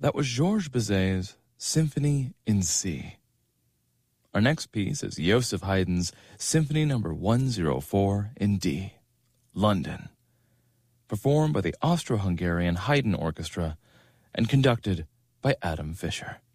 That was Georges Bizet's Symphony in C. Our next piece is Joseph Haydn's Symphony No. 104 in D, London, performed by the Austro-Hungarian Haydn Orchestra and conducted by Adam Fischer.